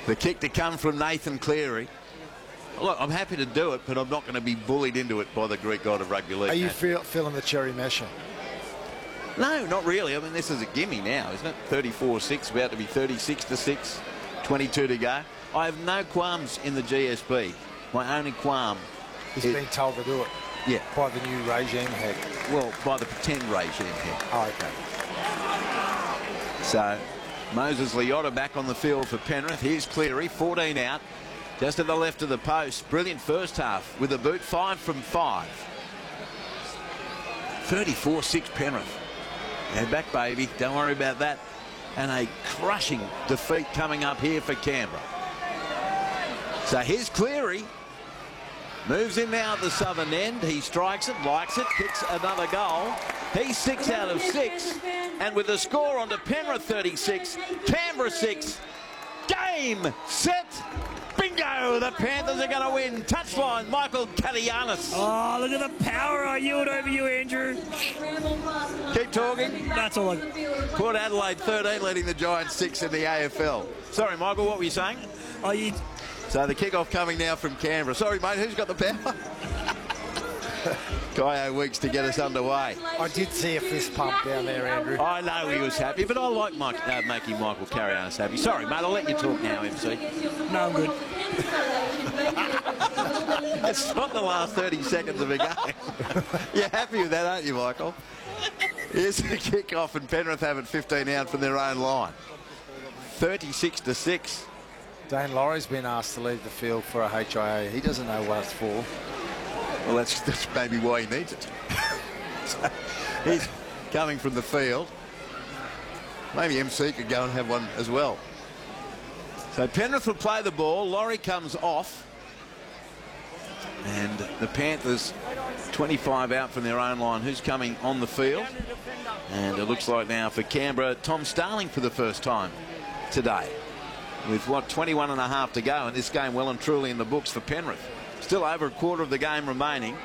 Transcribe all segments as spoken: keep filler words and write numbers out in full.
The kick to come from Nathan Cleary. Look, I'm happy to do it, but I'm not going to be bullied into it by the Greek god of rugby league. Are you feel, feeling the cherry mesher? No, not really. I mean, this is a gimme now, isn't it? thirty-four six, about to be thirty-six to six, twenty-two to go. I have no qualms in the G S B. My only qualm He's is... been told to do it. Yeah. By the new regime head. Well, by the pretend regime head. Oh, okay. So, Moses Leota back on the field for Penrith. Here's Cleary, fourteen out. Just to the left of the post. Brilliant first half with a boot. Five from five. thirty-four six Penrith. Head back, baby. Don't worry about that. And a crushing defeat coming up here for Canberra. So here's Cleary. Moves in now at the southern end. He strikes it, likes it, kicks another goal. He's six out of six. And with the score on to Penrith thirty-six, Canberra six. Game, set, bingo! The Panthers are going to win. Touchline, Michael Katianis. Oh, look at the power I yield over you, Andrew. Keep talking. That's all I... Port Adelaide thirteen, leading the Giants six in the A F L. Sorry, Michael, what were you saying? Oh, you... So the kickoff coming now from Canberra. Sorry, mate, who's got the power? Kyo Weeks to get us underway. I did see a fist pump down there, Andrew. I know he was happy, but I like Mike, uh, making Michael Katianis happy. Sorry, mate, I'll let you talk now, M C. No, I'm good. It's not the last thirty seconds of a game. You're happy with that, aren't you, Michael? Here's the kickoff, and Penrith have it fifteen out from their own line. thirty-six to six. Dane Laurie's been asked to leave the field for a H I A. He doesn't know what it's for. Well, that's, that's maybe why he needs it. So he's coming from the field. Maybe M C could go and have one as well. So Penrith will play the ball. Laurie comes off. And the Panthers, twenty-five out from their own line. Who's coming on the field? And it looks like now for Canberra, Tom Starling for the first time today. With, what, twenty-one and a half to go, and this game well and truly in the books for Penrith. Still over a quarter of the game remaining.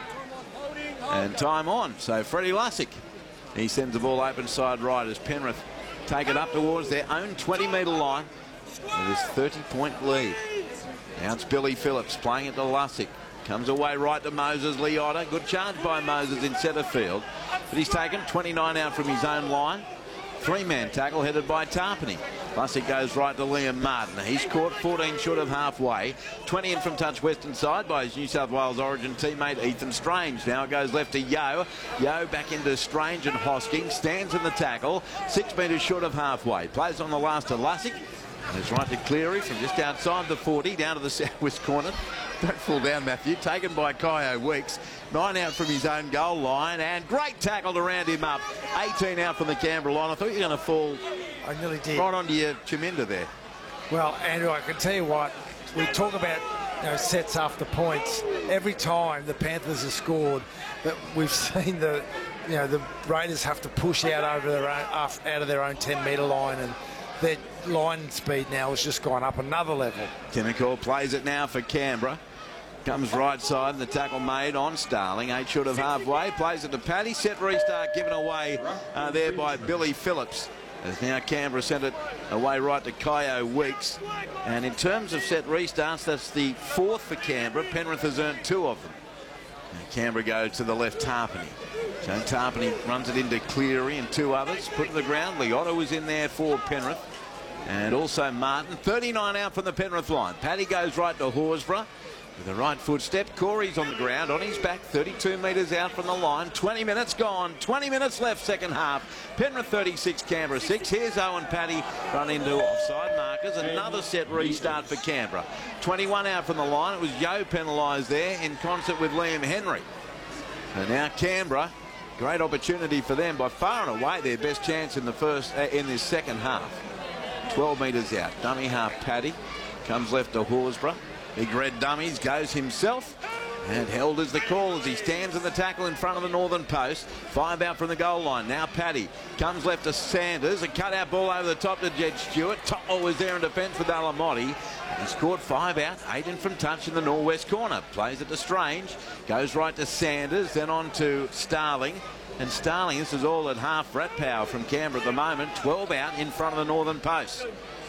And time on. So Freddie Lussick, he sends the ball open side right as Penrith take it up towards their own twenty metre line with his thirty point lead. Now it's Billy Phillips playing it to Lussick. Comes away right to Moses Leota. Good charge by Moses in centre field. But he's taken twenty-nine out from his own line. Three-man tackle headed by Tarpany. Lussick goes right to Liam Martin. He's caught fourteen short of halfway. twenty in from touch western side by his New South Wales origin teammate Ethan Strange. Now it goes left to Yeo. Yeo back into Strange and Hosking. Stands in the tackle. Six metres short of halfway. Plays on the last to Lussick. And it's right to Cleary from just outside the forty down to the southwest corner. Don't fall down, Matthew. Taken by Kyo Weeks. Nine out from his own goal line, and great tackle to round him up. eighteen out from the Canberra line. I thought you were going to fall I nearly did. right onto your Chaminda there. Well, Andrew, I can tell you what, we talk about, you know, sets after points. Every time the Panthers have scored, that we've seen the, you know, the Raiders have to push out over their own, out of their own ten metre line, and their line speed now has just gone up another level. Timokor plays it now for Canberra. Comes right side, and the tackle made on Starling. Eight short of halfway. Plays it to Paddy. Set restart given away uh, there by Billy Phillips. As now Canberra sent it away right to Kyo Weeks. And in terms of set restarts, that's the fourth for Canberra. Penrith has earned two of them. And Canberra goes to the left, Tarpany. So Tarpany runs it into Cleary and two others. Put to the ground. Leota was in there for Penrith. And also Martin. thirty-nine out from the Penrith line. Paddy goes right to Horsburgh. With a right foot step, Corey's on the ground, on his back, thirty-two metres out from the line. twenty minutes gone, twenty minutes left, second half. Penrith thirty-six, Canberra six. Here's Owen Paddy run into offside markers. Another set restart for Canberra. twenty-one out from the line. It was Yeo penalised there in concert with Liam Henry. And now Canberra, great opportunity for them. By far and away their best chance in the first uh, in this second half. twelve metres out. Dummy half Paddy. Comes left to Horsburgh. Big red dummies, goes himself, and held is the call as he stands in the tackle in front of the northern post. Five out from the goal line. Now Paddy comes left to Sanders. A cut-out ball over the top to Jed Stewart. To'o was there in defence with Alamotti. He scored five out, eight in from touch in the northwest corner. Plays it to Strange. Goes right to Sanders, then on to Starling. And Starling, this is all at half rat power from Canberra at the moment. twelve out in front of the northern post.